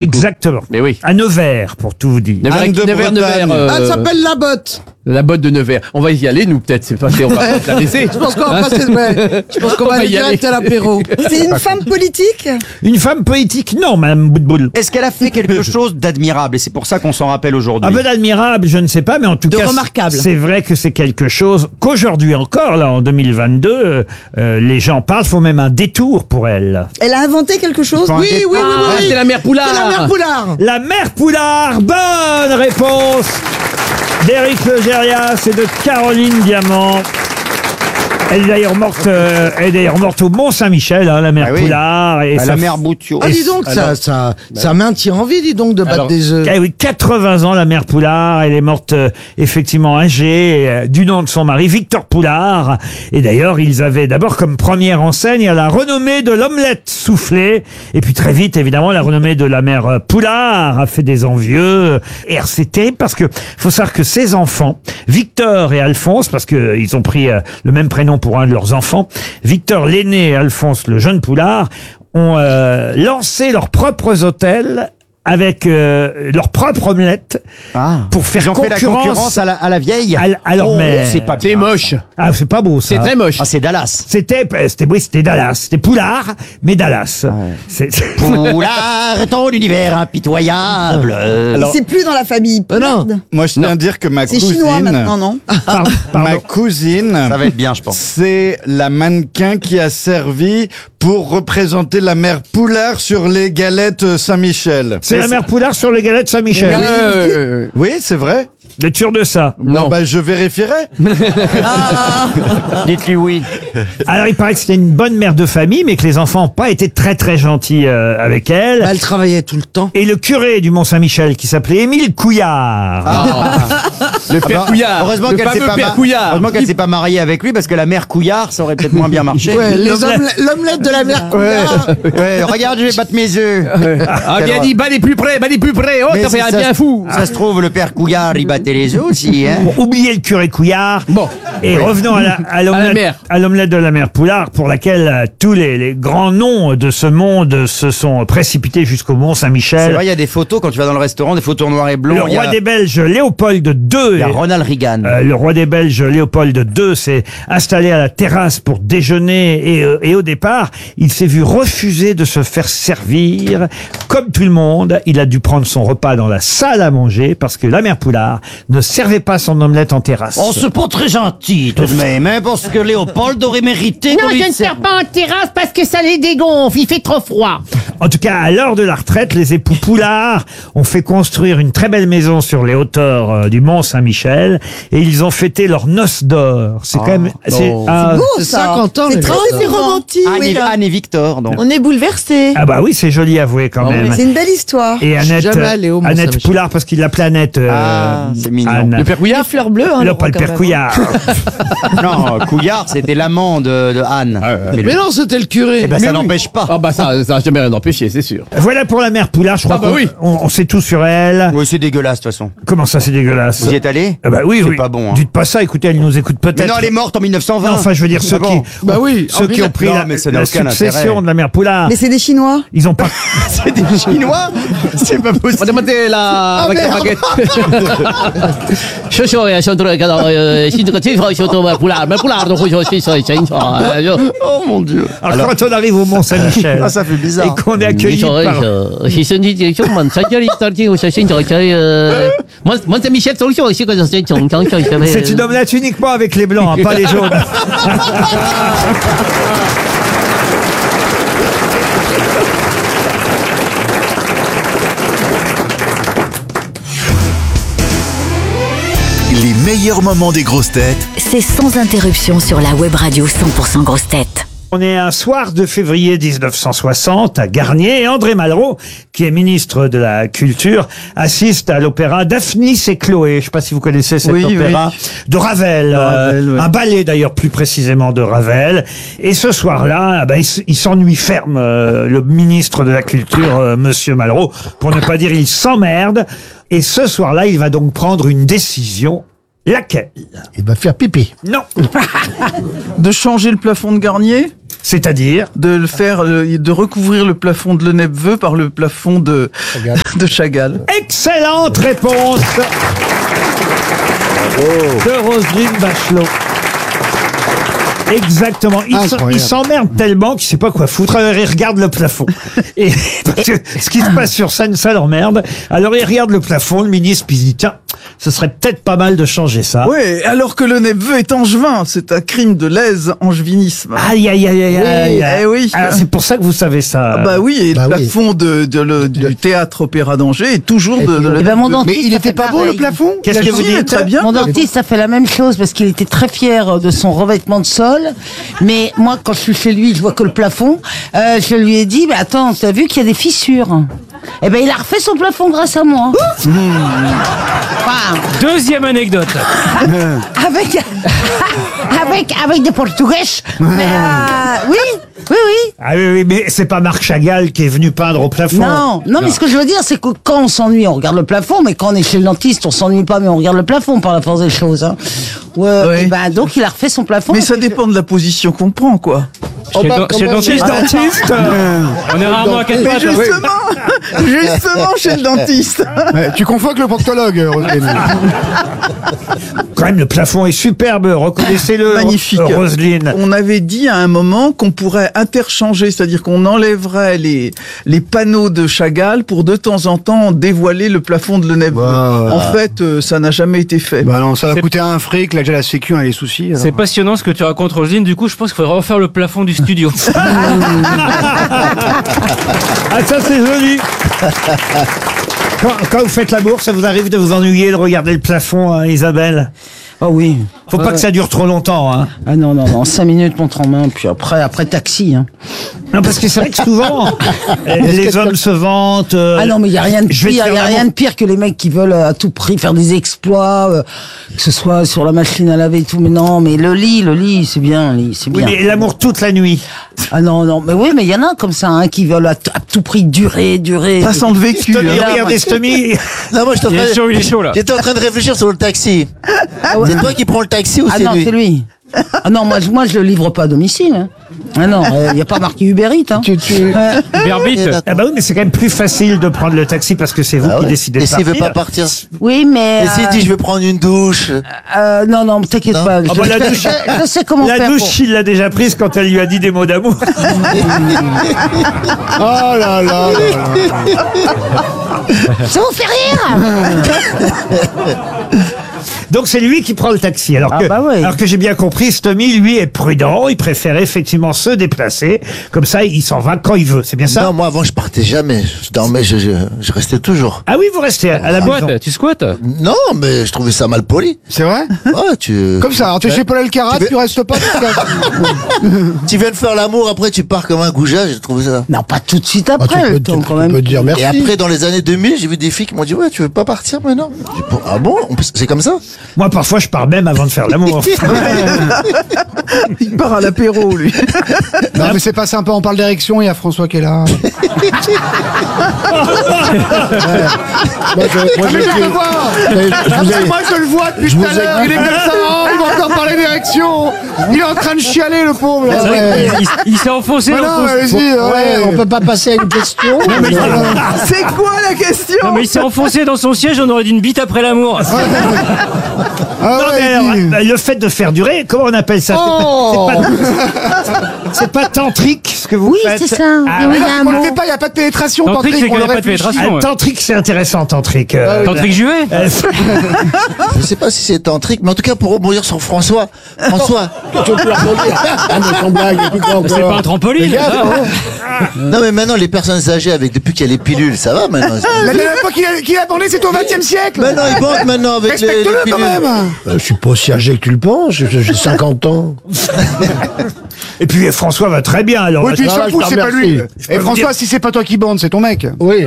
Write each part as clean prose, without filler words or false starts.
Exactement. Mais oui. À Nevers, pour tout vous dire. Nevers. Elle s'appelle La Botte. La botte de Nevers. On va y aller, nous, peut-être. C'est pas, on va pas la laisser. Je pense qu'on va passer. Je pense qu'on va aller direct à l'apéro. C'est une femme politique? Une femme politique, non, Madame Boutboul. Est-ce qu'elle a fait quelque chose d'admirable? Et c'est pour ça qu'on s'en rappelle aujourd'hui. Un peu d'admirable, je ne sais pas, mais en tout cas, remarquable. c'est vrai que c'est quelque chose qu'aujourd'hui encore, là, en 2022, les gens parlent, font même un détour pour elle. Elle a inventé quelque chose? Oui. C'est la mère Poulard. C'est la mère Poulard. La mère Poulard, bonne réponse d'Éric Legérias et de Caroline Diamant. Elle est d'ailleurs morte au Mont-Saint-Michel, hein, la mère Ah oui. Poulard. Et La mère Boutiot. Ah, dis donc, ça maintient envie, dis donc, de battre des œufs. Ah oui, 80 ans, la mère Poulard. Elle est morte effectivement âgée, du nom de son mari, Victor Poulard. Et d'ailleurs, ils avaient d'abord comme première enseigne la renommée de l'omelette soufflée. Et puis très vite, évidemment, la renommée de la mère Poulard a fait des envieux. Et c'est terrible parce que faut savoir que ces enfants, Victor et Alphonse, parce que ils ont pris le même prénom pour un de leurs enfants, Victor l'aîné et Alphonse le jeune Poulard, ont lancé leurs propres hôtels avec leur propre omelette pour faire Ils ont fait la concurrence à la vieille. à leur mère. C'est pas C'est bien. moche. Ah, c'est pas beau ça. C'est très moche. Ah, c'est Dallas. C'était Dallas. C'était Poulard, mais Dallas. C'est- Poulard, ton univers impitoyable. C'est plus dans la famille. non. Merde. Moi, je tiens à dire que ma C'est chinois cousine, maintenant, non? ma cousine, Ça va être bien, je pense. c'est la mannequin qui a servi pour représenter la mère Poulard sur les galettes Saint-Michel. C'est la mère Poulard sur les galettes Saint-Michel. Oui, c'est vrai. Vous êtes sûr de ça? Non. Bah, je vérifierai. Dites-lui oui. Alors, il paraît que c'était une bonne mère de famille, mais que les enfants n'ont pas été très très gentils avec elle. Elle travaillait tout le temps. Et le curé du Mont-Saint-Michel, qui s'appelait Émile Couillard. Le père Couillard. Heureusement le qu'elle s'est fameux pas père Couillard. Heureusement qu'elle s'est pas mariée avec lui parce que la mère Couillard, ça aurait peut-être moins bien marché. Ouais, l'omelette de la mère Poulard. Ouais, regarde, je vais battre mes œufs. Ah, bien dit, bat des plus près. Oh, Mais t'as fait un bien fou. Ça se trouve, le père Couillard, il battait les œufs aussi, hein. Bon, oubliez le curé Couillard. Bon. Et revenons à la mère. à l'omelette de la mère Poulard, pour laquelle tous les grands noms de ce monde se sont précipités jusqu'au C'est Mont-Saint-Michel. vrai, il y a des photos quand tu vas dans le restaurant, des photos noirs et blancs. Le roi des Belges, Léopold II. Il y a Ronald Reagan. Le roi des Belges, Léopold II, s'est installé à la terrasse pour déjeuner et au départ, il s'est vu refuser de se faire servir. Comme tout le monde, il a dû prendre son repas dans la salle à manger parce que la mère Poulard ne servait pas son omelette en terrasse. Oh, c'est pas très gentil tout de même, hein, parce que Léopold aurait mérité Non, qu'on lui je ne sers pas en terrasse parce que ça les dégonfle, il fait trop froid. En tout cas, à l'heure de la retraite, les époux Poulard ont fait construire une très belle maison sur les hauteurs du Mont Saint-Michel et ils ont fêté leur noces d'or. C'est quand même... C'est Beau, C'est ça. 50 ans, C'est les très gars. c'est romantique. Anne et Victor, donc. On est bouleversés. Ah bah oui, c'est joli à avouer quand même. C'est une belle histoire. Et Je suis Annette, jamais allé au Annette Mont-Saint-Michel. Poulard, parce qu'il l'appelait Annette. C'est mignon. Anne. Le père Les Couillard. fleurs bleues, hein. Non, pas le père Couillard. Non, Couillard, c'était l'amant de Anne. Mais non, c'était le curé. Eh ben, ça n'empêche pas. Ah bah ça a jamais rien empêché, c'est sûr. Voilà pour la mère Poulard, je crois Ah bah qu'on oui. on sait tout sur elle. Oui, c'est dégueulasse, de toute façon. Comment ça, c'est dégueulasse? Vous y êtes allé? Ah bah oui, C'est oui. pas bon, hein. Dites pas ça, écoutez, elle nous écoute Mais peut-être. non, elle est morte en 1920. Non, enfin, je veux dire, ceux Ah bon. qui, Bah oui, ceux qui ont pris Non, la, mais ça n'a la aucun succession intérêt. de la mère Poulard, Mais c'est des Chinois. ils ont pas... C'est des Chinois? C'est pas On va possible. demander la baguette. 说说呀，说这个新这个最好说这个不辣，不辣的会说是说真说，就 Oh mon Dieu. Alors, quand on arrive au Mont-Saint-Michel, Ah, ça fait bizarre. et qu'on est 你 accueilli 说 par... 是身体这种嘛，在这里到底我说现在这我这米些走秀是个是正常小学 C'est une omelette uniquement avec les blancs, hein, pas les jaunes. Les meilleurs moments des grosses têtes C'est sans interruption sur la web radio 100% grosses têtes. On est un soir de février 1960 à Garnier et André Malraux, qui est ministre de la Culture, assiste à l'opéra Daphnis et Chloé. Je ne sais pas si vous connaissez cet opéra de Ravel, un ballet d'ailleurs plus précisément de Ravel. Et ce soir-là, il s'ennuie ferme, le ministre de la Culture, Monsieur Malraux, pour ne pas dire il s'emmerde. Et ce soir-là, il va donc prendre une décision. Laquelle? Il va faire pipi. Non. De changer le plafond de Garnier? C'est-à-dire de recouvrir le plafond de Lenepveu par le plafond de Chagall. Excellente réponse de Roselyne Bachelot. Exactement. Il s'emmerde tellement qu'il sait pas quoi foutre. Alors il regarde le plafond. Et parce que ce qui se passe sur scène, ça l'emmerde. Alors il regarde le plafond, le ministre, puis il dit tiens, ce serait peut-être pas mal de changer ça. Oui, alors que Lenepveu est angevin. C'est un crime de lèse-angevinisme. Aïe, aïe, aïe, aïe, aïe. Eh oui. Alors, c'est pour ça que vous savez ça. Ah bah oui, et le plafond du théâtre Opéra d'Angers est toujours Mais il était pas beau le plafond? Qu'est-ce que vous dites? Très bien. Mon dentiste a fait la même chose parce qu'il était très fier de son revêtement de sol. Mais moi, quand je suis chez lui, je vois que le plafond. Je lui ai dit, attends, t'as vu qu'il y a des fissures? Eh ben, il a refait son plafond grâce à moi. Enfin, Deuxième anecdote. avec des Portugais. Mais, oui. Ah oui, mais c'est pas Marc Chagall qui est venu peindre au plafond. Non, mais ce que je veux dire, c'est que quand on s'ennuie, on regarde le plafond, mais quand on est chez le dentiste, on s'ennuie pas, mais on regarde le plafond par la force des choses. Hein. Ouais. Et ben, donc, il a refait son plafond. Mais ça dépend de la position qu'on prend, quoi. Chez le dentiste, on est rarement à 4 pattes. Justement, chez le dentiste. Tu confonds avec le proctologue, Roselyne. Quand même, le plafond est superbe, reconnaissez-le. Magnifique. Roselyne. On avait dit à un moment qu'on pourrait interchanger, c'est-à-dire qu'on enlèverait les panneaux de Chagall pour de temps en temps dévoiler le plafond de Lenepveu. En fait, ça n'a jamais été fait. Bah non, ça va coûter un fric, là déjà la sécu a les soucis. Alors. C'est passionnant ce que tu racontes, Roselyne. Du coup, je pense qu'il faudrait refaire le plafond du studio. Ah, ça c'est joli. Quand vous faites l'amour, ça vous arrive de vous ennuyer de regarder le plafond, hein, Isabelle? Oh oui. Faut pas que ça dure trop longtemps, hein. Ah non, 5 minutes montre en main, puis après taxi, hein. Non, parce que c'est vrai que souvent, les hommes se vantent. Ah non, mais il y a rien de je vais te pire, faire il y a l'amour. rien de pire que les mecs qui veulent à tout prix faire des exploits, que ce soit sur la machine à laver et tout. Mais non, mais le lit, c'est bien, c'est Oui, bien. mais l'amour toute la nuit. Ah non, mais oui, mais il y en a comme ça, hein, qui veulent à tout prix durer. Ça sent le vécu. Regardez Stomy. Non, moi, Il est chaud là. j'étais en train de réfléchir sur le taxi. C'est toi qui prends le taxi ou Ah c'est non, lui? c'est lui. Ah non, moi je le livre pas à domicile. Hein. Ah non, il y a pas marqué Uber Eats. Hein. Verbite. Ah bah oui, mais c'est quand même plus facile de prendre le taxi parce que c'est vous qui décidez de Et s'il veut partir. pas partir? Oui, mais. Et s'il dit je vais prendre une douche? Non, t'inquiète Non. pas. Ah bah, la douche, je sais comment la faire. douche, il l'a déjà prise quand elle lui a dit des mots d'amour. Oh là là. Ça vous fait rire. Donc c'est lui qui prend le taxi. Alors Ah bah ouais. alors que j'ai bien compris, Stomy, lui, est prudent. Il préfère effectivement se déplacer. Comme ça, il s'en va quand il veut. C'est bien ça? Non, moi avant je partais jamais. Je dormais, je restais toujours. Ah oui, vous restez à la maison. Tu squattes? Non, mais je trouvais ça mal poli. C'est vrai? Ouais, tu. Comme ça, alors tu es chez Paul Alcarat, tu restes pas. Tu viens de faire l'amour, après tu pars comme un goujat, j'ai trouvé ça. Non, pas tout de suite après, le temps quand même. Tu peux te dire merci. Et après, dans les années 2000, j'ai vu des filles qui m'ont dit ouais, tu veux pas partir maintenant? J'ai dit, ah bon? C'est comme ça? Moi, parfois, je pars même avant de faire l'amour. Il part à l'apéro, lui. Non, mais c'est pas sympa, on parle d'érection, il y a François qui est là. Moi, je le vois depuis tout à l'heure. Il est comme ça, il va encore parler d'érection. Il est en train de chialer, le pauvre. là. Il s'est enfoncé. Mais non, vas-y, on peut pas passer à une question. C'est quoi la question? Non, mais il s'est enfoncé dans son siège, on aurait dit une bite après l'amour. Ah Non, mais alors, le fait de faire durer, comment on appelle ça? C'est pas tantrique ce que vous Oui, faites. c'est ça. Ah, Oui, il y a un On le mot. fait pas, il n'y a pas de pénétration. Tantrique, c'est qu'il n'y a pas de réfléchit. pénétration. ouais. tantrique, c'est intéressant, tantrique. Tantrique Juvet. Je sais pas si c'est tantrique, mais en tout cas pour rebondir sur François. François. Tu peux rebondir. Ah, mais sans blague, et puis quoi encore. C'est pas un trampoline. gars, ça. Non mais maintenant les personnes âgées depuis qu'il y a les pilules, ça va maintenant. La dernière fois qu'il a bandé, c'était au XXe siècle. Maintenant ils bandent maintenant avec les Respecte-le quand pilules. même. Je suis pas aussi âgé que tu le penses, j'ai 50 ans. Et puis François va très bien alors. Oui, puis il s'en fout, c'est pas lui. peux Et vous François, dire- si c'est pas toi qui bande, c'est ton mec. Oui.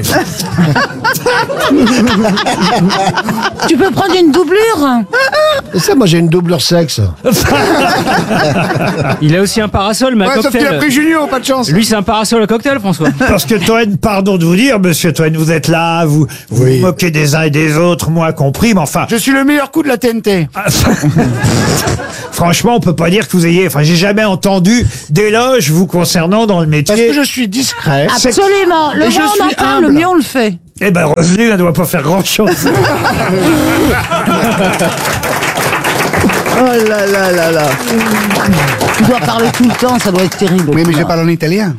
Tu peux prendre une doublure. Et ça, moi j'ai une doublure sexe. Il a aussi un parasol, mais à Ouais, sauf qu'il a cocktail. pris Junio, pas de chance. Lui, c'est un parasol à cocktail, François. Parce que Toen, pardon de vous dire, monsieur Toen, vous êtes là, vous vous moquez des uns et des autres, moi compris, mais enfin. Je suis le meilleur coup de la TNT. Franchement, on peut pas dire que vous ayez. Enfin, j'ai jamais entendu vu d'éloges vous concernant dans le métier. Parce que je suis discret. Absolument. Le Et je moins on en suis parle, le humble. mieux on le fait. Eh ben, Roselyne, elle ne doit pas faire grand-chose. Oh là là là là. Tu dois parler tout le temps, ça doit être terrible. Oui, mais je parle en italien.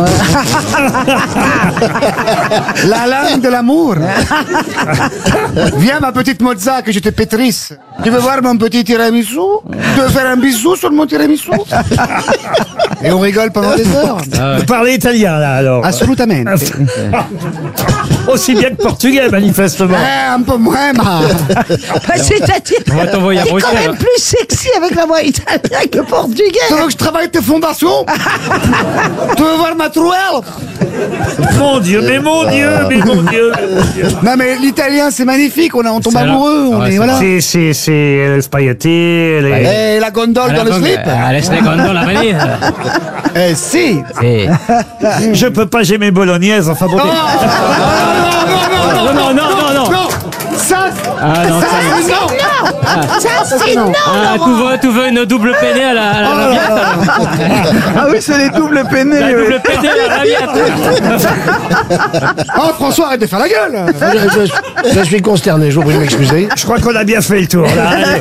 La langue de l'amour. Viens, ma petite Mozza, que je te pétrisse. Tu veux voir mon petit tiramisu? Tu veux faire un bisou sur mon tiramisu? Et on rigole pendant des heures. Vous parlez italien, là, alors. Assolutamente. Aussi bien que portugais, manifestement. Un peu moins, ma. C'est-à-dire, On va t'envoyer à t'es quand Bruxelles. même plus sexy avec la voix italienne que portugais. Tu veux que je travaille tes fondations? Tu veux voir ma trouelle? Mon Dieu, mais mon Dieu, mais mon Dieu. Non, mais l'italien, c'est magnifique. On tombe amoureux. On est, voilà. C'est spaghetti. Et la gondole dans le slip? Laisse les gondoles à venir. Eh, si. Je peux pas, j'ai mes bolognaises, enfin bon. Non, non, non, non, non. Non, ça, Ah non, ça, non. Ça, c'est non. Ah, tu veux une double peinée à la Raviata. Ah oui, c'est les doubles peinés. La oui. double peinée à la Raviata. Oh, François, arrête de faire la gueule. Je suis consterné, je vous prie de m'excuser. Je crois qu'on a bien fait le tour, là. Allez.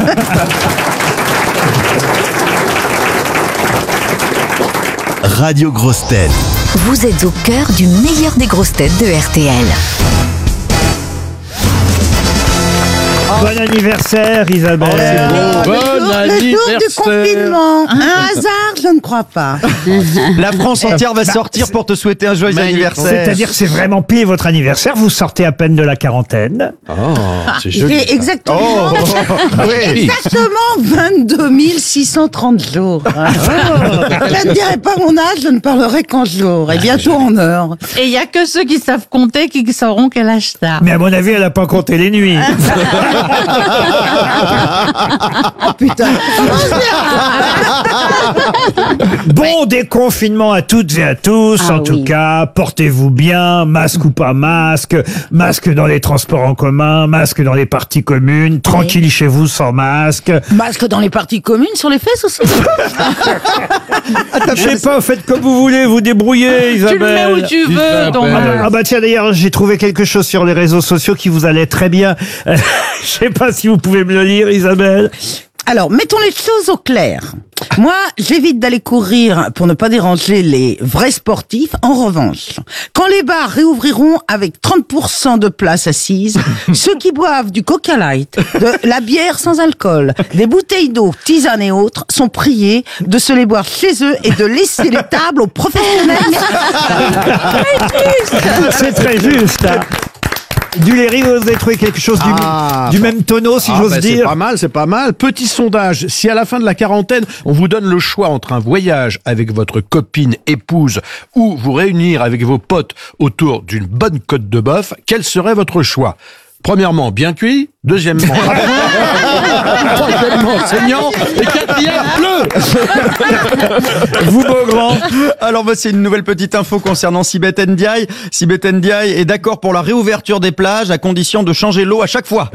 Radio Grosses Têtes. Vous êtes au cœur du meilleur des grosses têtes de RTL. Bon anniversaire, Isabelle. Bon Le jour du anniversaire. confinement. Un hasard, je ne crois pas. La France entière va sortir pour te souhaiter un joyeux anniversaire. C'est-à-dire que c'est vraiment pile votre anniversaire. Vous sortez à peine de la quarantaine. C'est J'ai exactement, oui. exactement 22 630 jours. Je ne dirai pas mon âge, je ne parlerai qu'en jours et bientôt en heures. Et il y a que ceux qui savent compter qui sauront quel âge t'as. Mais à mon avis, elle n'a pas compté les nuits. Oh putain. Bon déconfinement à toutes et à tous. Ah En tout oui. cas, portez-vous bien, masque ou pas masque, masque dans les transports en commun, masque dans les parties communes, tranquille chez vous sans masque. Masque dans les parties communes, sur les fesses aussi. Je sais pas, faites comme vous voulez, vous débrouillez, Isabelle. Tu le mets où tu veux, ton Ah bah tiens, d'ailleurs, j'ai trouvé quelque chose sur les réseaux sociaux qui vous allait très bien. Je sais pas si vous pouvez me le lire, Isabelle. Alors, mettons les choses au clair. Moi, j'évite d'aller courir pour ne pas déranger les vrais sportifs. En revanche, quand les bars réouvriront avec 30% de places assises, ceux qui boivent du Coca Light, de la bière sans alcool, des bouteilles d'eau, tisanes et autres, sont priés de se les boire chez eux et de laisser les tables aux professionnels. C'est très juste. Hein. Duléry, vous avez trouvé quelque chose du même tonneau, si j'ose dire. C'est pas mal, c'est pas mal. Petit sondage, si à la fin de la quarantaine, on vous donne le choix entre un voyage avec votre copine, épouse, ou vous réunir avec vos potes autour d'une bonne côte de bœuf, quel serait votre choix ? Premièrement, bien cuit. Deuxièmement, troisièmement, saignant. Et quatrième, bleu. Vous, Beaugrand. Alors, c'est une nouvelle petite info concernant Sibeth Ndiaye. Sibeth Ndiaye est d'accord pour la réouverture des plages à condition de changer l'eau à chaque fois.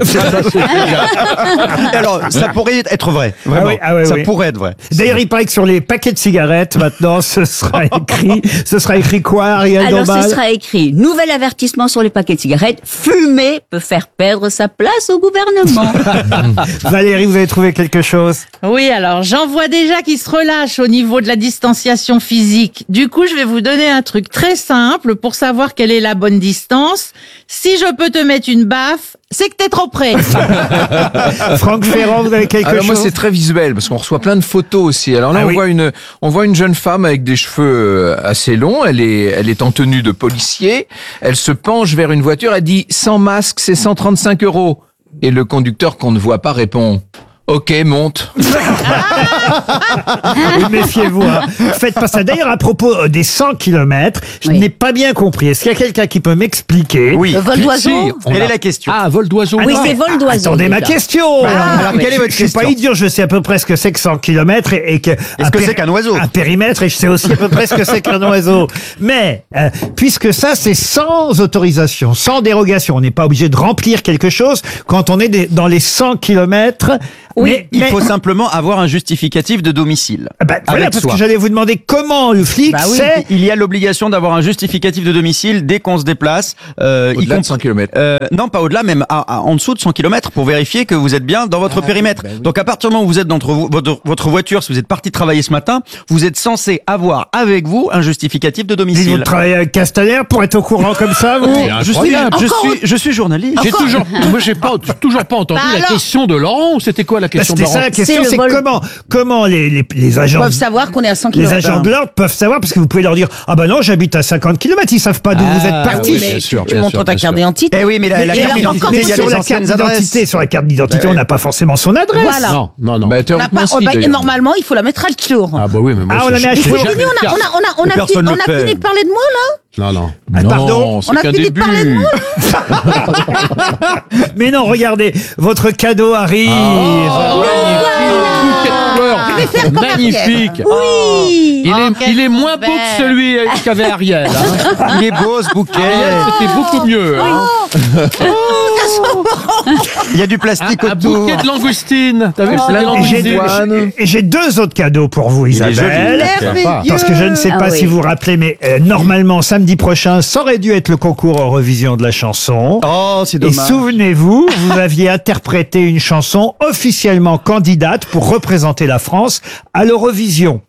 Alors, ça pourrait être vrai. Vraiment. Ça pourrait être vrai. D'ailleurs, il paraît que sur les paquets de cigarettes, maintenant, ce sera écrit quoi, Ariel Alors, Dombal? ce sera écrit, nouvel avertissement sur les paquets de cigarettes, fumer peut faire perdre sa place au gouvernement. Valérie, vous avez trouvé quelque chose? Oui, alors j'en vois déjà qui se relâchent au niveau de la distanciation physique. Du coup, je vais vous donner un truc très simple pour savoir quelle est la bonne distance. Si je peux te mettre une baffe, c'est que t'es trop près. Franck Ferrand, vous avez quelque Alors chose? moi c'est très visuel parce qu'on reçoit plein de photos aussi. Alors là on voit une jeune femme avec des cheveux assez longs. Elle est en tenue de policier. Elle se penche vers une voiture. Elle dit sans masque c'est 135 €. Et le conducteur qu'on ne voit pas répond. Ok, monte. Oui, méfiez-vous. Hein. Faites pas ça. D'ailleurs, à propos des 100 km, je n'ai pas bien compris. Est-ce qu'il y a quelqu'un qui peut m'expliquer? Oui. Le vol d'oiseau? Quelle est la question? Ah, vol d'oiseau. Oui, c'est vol d'oiseau. Attendez ma déjà. question. Alors, quelle est votre Je suis question? pas idiot, je sais à peu près ce que c'est que 100 km et que... Est-ce que c'est qu'un oiseau? Un périmètre, et je sais aussi à peu près ce que c'est qu'un oiseau. Mais, puisque ça, c'est sans autorisation, sans dérogation, on n'est pas obligé de remplir quelque chose quand on est dans les 100 km Mais il faut simplement avoir un justificatif de domicile. Voilà, avec parce soi. que j'allais vous demander comment le flic sait. Il y a l'obligation d'avoir un justificatif de domicile dès qu'on se déplace. Au-delà de 100 km. Non, pas au-delà, même en dessous de 100 km pour vérifier que vous êtes bien dans votre périmètre. Donc à partir du moment où vous êtes dans votre voiture, si vous êtes parti travailler ce matin, vous êtes censé avoir avec vous un justificatif de domicile. Vous travaillez avec Castaner pour être au courant comme ça, vous? Je suis journaliste. J'ai toujours pas entendu Bah la alors. question de Laurent. C'était quoi la question de C'était Laurent? ça la question, C'est c'est le vol. comment les agents peuvent savoir qu'on est à 100 les km. agents de l'ordre peuvent savoir, parce que vous pouvez leur dire ah bah non, j'habite à 50 km, ils savent pas d'où vous êtes parti. oui, bien sûr, Tu bien montres sûr, ta bien carte sûr. d'identité. Eh oui, mais la Mais carte alors, d'identité, il y a sur les la carte anciennes adresses. d'identité, sur la carte d'identité, on n'a pas forcément son adresse. Voilà. Non, non, non. Bah, On n'a théoriquement, pas- si, bah, d'ailleurs. normalement, il faut la mettre à jour. Ah bah oui, mais moi Ah, on la met à j'ai jour. jamais Fini, de carte. on a Personne fini, le fait. fini de parler de moi, là Non, non. Pardon, c'est on a qu'un fini de début. parler de moi. Mais non, regardez, votre cadeau arrive. Magnifique. Oui. Il est moins beau que celui qu'avait Ariel. Hein. Il est beau ce bouquet. Ariel, c'était beaucoup mieux. Hein. Il y a du plastique Un autour. bouquet de langoustines. T'as vu, c'est la Et j'ai langoustine. et j'ai deux autres cadeaux pour vous, Isabelle. Merveilleux. Parce que je ne sais Ah pas oui. si vous vous rappelez, mais normalement, samedi prochain, ça aurait dû être le concours Eurovision de la chanson. Oh, c'est Et dommage. souvenez-vous, vous aviez interprété une chanson officiellement candidate pour représenter la France à l'Eurovision.